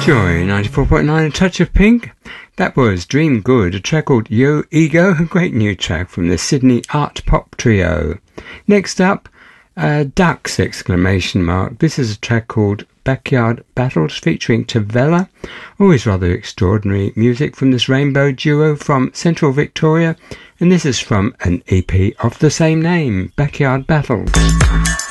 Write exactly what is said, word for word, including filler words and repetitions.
Joy ninety-four point nine, A Touch of Pink. That was Dream Good, a track called Yo Ego, a great new track from the Sydney Art Pop Trio. Next up, uh, Ducks! Exclamation mark. This is a track called Backyard Battles featuring Tavella. Always rather extraordinary music from this rainbow duo from Central Victoria, and this is from an E P of the same name, Backyard Battles.